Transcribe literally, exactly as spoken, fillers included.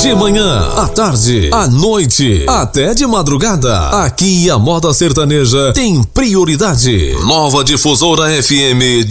De manhã, à tarde, à noite, até de madrugada. Aqui a moda sertaneja tem prioridade. Nova Difusora F M